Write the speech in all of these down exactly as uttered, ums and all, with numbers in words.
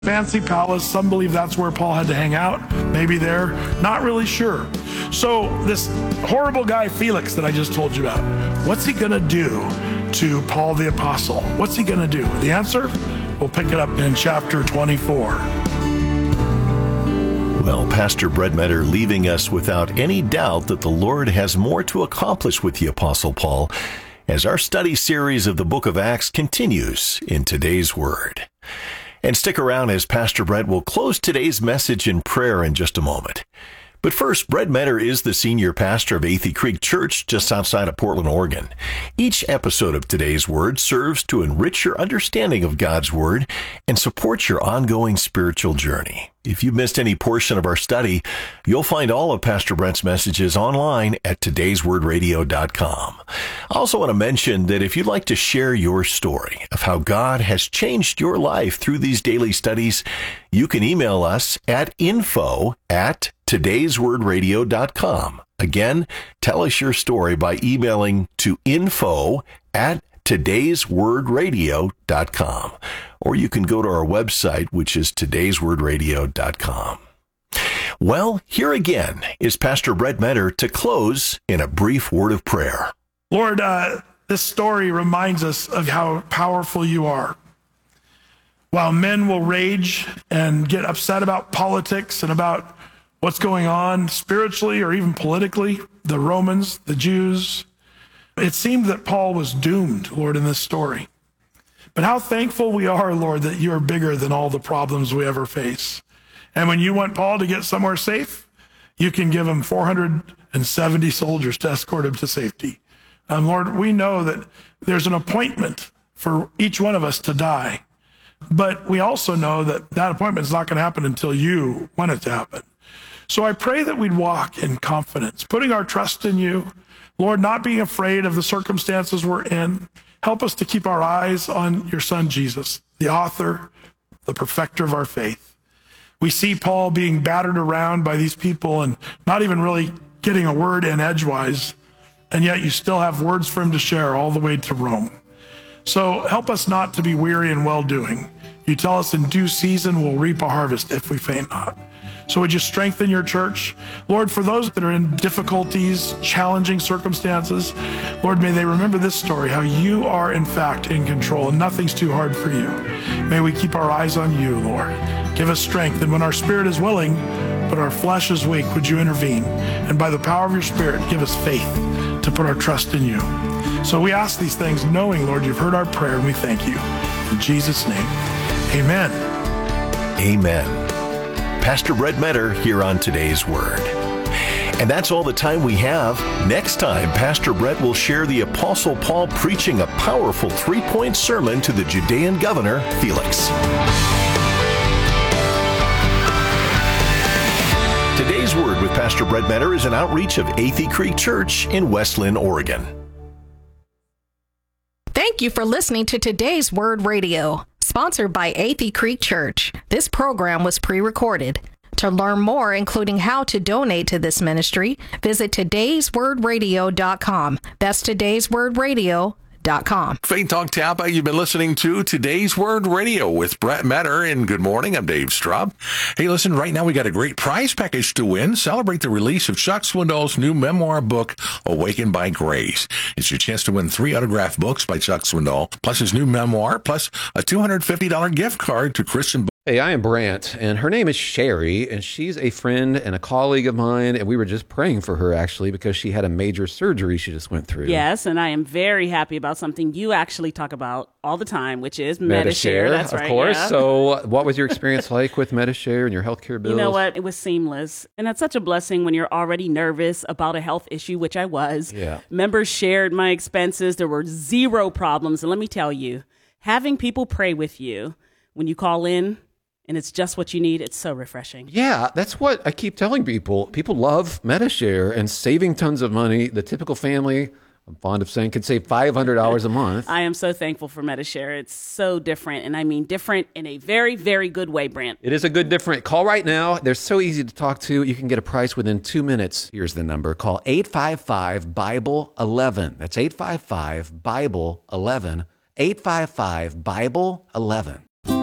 fancy palace. Some believe that's where Paul had to hang out. Maybe there, not really sure. So this horrible guy, Felix, that I just told you about, what's he going to do to Paul the Apostle? What's he going to do? The answer? We'll pick it up in chapter twenty-four. Well, Pastor Brett Metter leaving us without any doubt that the Lord has more to accomplish with the Apostle Paul as our study series of the book of Acts continues in today's Word. And stick around as Pastor Brett will close today's message in prayer in just a moment. But first, Brett Metter is the senior pastor of Athey Creek Church just outside of Portland, Oregon. Each episode of today's Word serves to enrich your understanding of God's Word and support your ongoing spiritual journey. If you missed any portion of our study, you'll find all of Pastor Brett's messages online at todays word radio dot com. I also want to mention that if you'd like to share your story of how God has changed your life through these daily studies, you can email us at info at todays word radio dot com. Again, tell us your story by emailing to info at todays word radio dot com. Or you can go to our website, which is todays word radio dot com. Well, here again is Pastor Brett Metter to close in a brief word of prayer. Lord, uh, this story reminds us of how powerful you are. While men will rage and get upset about politics and about what's going on spiritually or even politically, the Romans, the Jews, it seemed that Paul was doomed, Lord, in this story. But how thankful we are, Lord, that you are bigger than all the problems we ever face. And when you want Paul to get somewhere safe, you can give him four hundred seventy soldiers to escort him to safety. Um, Lord, we know that there's an appointment for each one of us to die. But we also know that that appointment is not going to happen until you want it to happen. So I pray that we'd walk in confidence, putting our trust in you. Lord, not being afraid of the circumstances we're in. Help us to keep our eyes on your son, Jesus, the author, the perfecter of our faith. We see Paul being battered around by these people and not even really getting a word in edgewise, and yet you still have words for him to share all the way to Rome. So help us not to be weary in well-doing. You tell us in due season we'll reap a harvest if we faint not. So would you strengthen your church? Lord, for those that are in difficulties, challenging circumstances, Lord, may they remember this story, how you are in fact in control and nothing's too hard for you. May we keep our eyes on you, Lord. Give us strength. And when our spirit is willing, but our flesh is weak, would you intervene? And by the power of your spirit, give us faith to put our trust in you. So we ask these things knowing, Lord, you've heard our prayer and we thank you. In Jesus' name, amen. Amen. Pastor Brett Metter here on Today's Word. And that's all the time we have. Next time, Pastor Brett will share the Apostle Paul preaching a powerful three-point sermon to the Judean governor, Felix. Today's Word with Pastor Brett Metter is an outreach of Athey Creek Church in West Linn, Oregon. Thank you for listening to Today's Word Radio, sponsored by Athey Creek Church. This program was pre-recorded. To learn more, including how to donate to this ministry, visit todays word radio dot com. That's todays word radio dot com. Faith Talk Tampa, you've been listening to Today's Word Radio with Brett Metter, and good morning, I'm Dave Straub. Hey, listen, right now we got a great prize package to win. Celebrate the release of Chuck Swindoll's new memoir book, Awakened by Grace. It's your chance to win three autographed books by Chuck Swindoll, plus his new memoir, plus a two hundred fifty dollars gift card to Christian. Hey, I am Brant, and her name is Sherry, and she's a friend and a colleague of mine, and we were just praying for her, actually, because she had a major surgery she just went through. Yes, and I am very happy about something you actually talk about all the time, which is Medi-Share. Medi-Share, That's of right, course. yeah. So what was your experience like with Medi-Share and your healthcare bills? You know what? It was seamless, and it's such a blessing when you're already nervous about a health issue, which I was. Yeah. Members shared my expenses. There were zero problems, and let me tell you, having people pray with you when you call in, and it's just what you need, it's so refreshing. Yeah, that's what I keep telling people. People love Medi-Share and saving tons of money. The typical family, I'm fond of saying, could save five hundred dollars a month. I am so thankful for Medi-Share. It's so different, and I mean different in a very, very good way, Brant. It is a good different. Call right now. They're so easy to talk to. You can get a price within two minutes. Here's the number. Call eight five five, Bible eleven. That's eight five five, Bible eleven. eight five five, Bible eleven.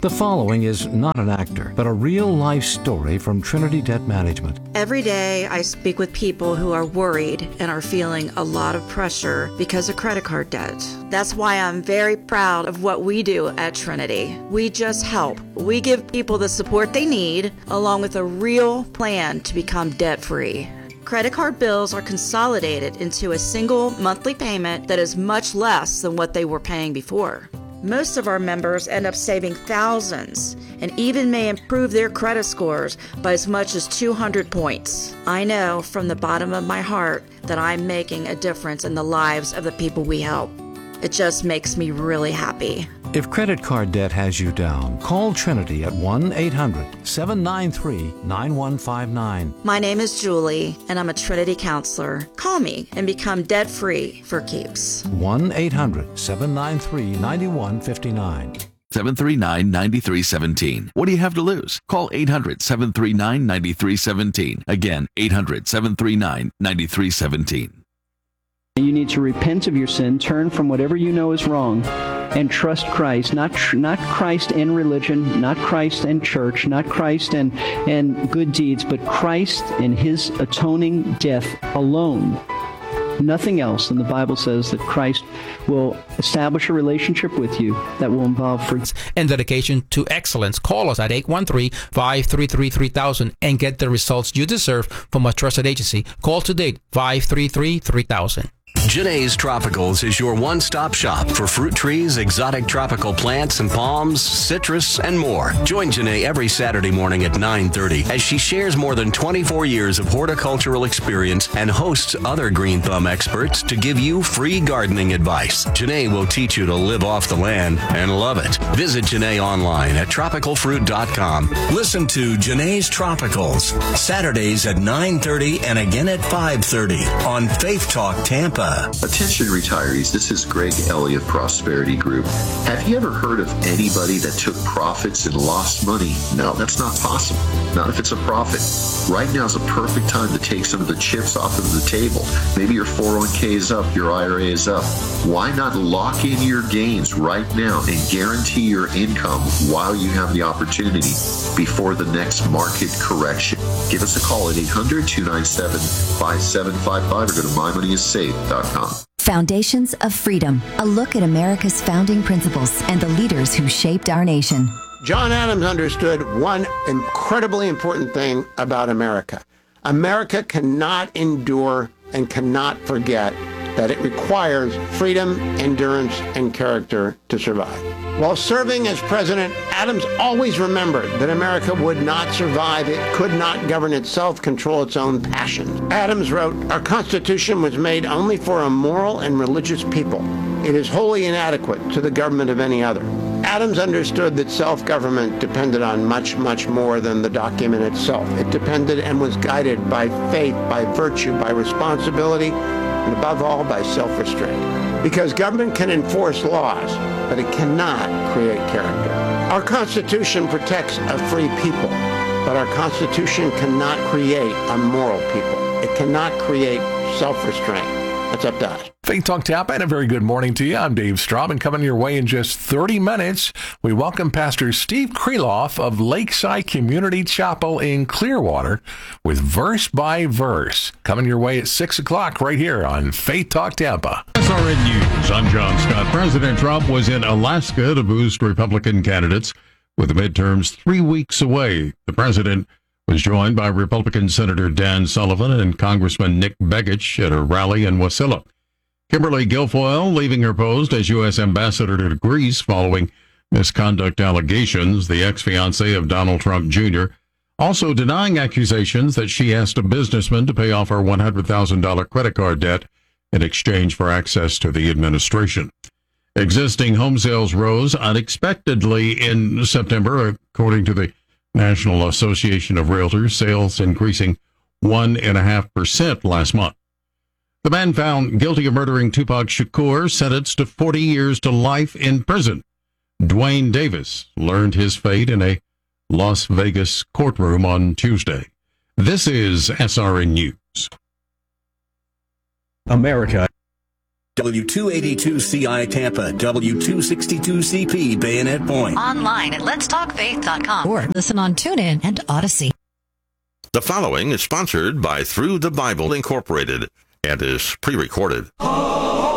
The following is not an actor, but a real-life story from Trinity Debt Management. Every day I speak with people who are worried and are feeling a lot of pressure because of credit card debt. That's why I'm very proud of what we do at Trinity. We just help. We give people the support they need, along with a real plan to become debt-free. Credit card bills are consolidated into a single monthly payment that is much less than what they were paying before. Most of our members end up saving thousands and even may improve their credit scores by as much as two hundred points. I know from the bottom of my heart that I'm making a difference in the lives of the people we help. It just makes me really happy. If credit card debt has you down, call Trinity at one eight hundred seven nine three nine one five nine. My name is Julie, and I'm a Trinity counselor. Call me and become debt-free for keeps. one eight hundred seven nine three nine one five nine. seven three nine, nine three one seven. What do you have to lose? Call eight hundred seven three nine nine three one seven. Again, eight hundred seven three nine nine three one seven. You need to repent of your sin, turn from whatever you know is wrong, and trust Christ. Not tr- not Christ and religion, not Christ and church, not Christ and, and good deeds, but Christ and his atoning death alone. Nothing else. And the Bible says that Christ will establish a relationship with you that will involve free and dedication to excellence. Call us at eight one three, five three three, three thousand and get the results you deserve from a trusted agency. Call today, five three three, three thousand. Janae's Tropicals is your one-stop shop for fruit trees, exotic tropical plants and palms, citrus, and more. Join Janae every Saturday morning at nine thirty as she shares more than twenty-four years of horticultural experience and hosts other Green Thumb experts to give you free gardening advice. Janae will teach you to live off the land and love it. Visit Janae online at tropical fruit dot com. Listen to Janae's Tropicals Saturdays at nine thirty and again at five thirty on Faith Talk Tampa. Attention retirees, this is Greg Elliott, Prosperity Group. Have you ever heard of anybody that took profits and lost money? No, that's not possible. Not if it's a profit. Right now is a perfect time to take some of the chips off of the table. Maybe your four oh one k is up, your I R A is up. Why not lock in your gains right now and guarantee your income while you have the opportunity before the next market correction? Give us a call at eight hundred, two nine seven, five seven five five or go to my money is safe dot com. Foundations of Freedom, a look at America's founding principles and the leaders who shaped our nation. John Adams understood one incredibly important thing about America. America cannot endure and cannot forget that it requires freedom, endurance, and character to survive. While serving as president, Adams always remembered that America would not survive. It could not govern itself, control its own passions. Adams wrote, "Our Constitution was made only for a moral and religious people. It is wholly inadequate to the government of any other." Adams understood that self-government depended on much, much more than the document itself. It depended and was guided by faith, by virtue, by responsibility, and above all, by self-restraint. Because government can enforce laws, but it cannot create character. Our Constitution protects a free people, but our Constitution cannot create a moral people. It cannot create self-restraint. That's up to us. Faith Talk Tampa, and a very good morning to you. I'm Dave Straub, and coming your way in just thirty minutes, we welcome Pastor Steve Kreloff of Lakeside Community Chapel in Clearwater with Verse by Verse. Coming your way at six o'clock right here on Faith Talk Tampa. S R N News, I'm John Scott. President Trump was in Alaska to boost Republican candidates with the midterms three weeks away. The president was joined by Republican Senator Dan Sullivan and Congressman Nick Begich at a rally in Wasilla. Kimberly Guilfoyle leaving her post as U S ambassador to Greece following misconduct allegations. The ex-fiancée of Donald Trump Junior also denying accusations that she asked a businessman to pay off her one hundred thousand dollars credit card debt in exchange for access to the administration. Existing home sales rose unexpectedly in September, according to the National Association of Realtors, sales increasing one point five percent last month. The man found guilty of murdering Tupac Shakur, sentenced to forty years to life in prison. Dwayne Davis learned his fate in a Las Vegas courtroom on Tuesday. This is S R N News. America. W two eighty-two C I Tampa, W two sixty-two C P Bayonet Point. Online at lets talk faith dot com or listen on TuneIn and Odyssey. The following is sponsored by Through the Bible Incorporated and is pre-recorded.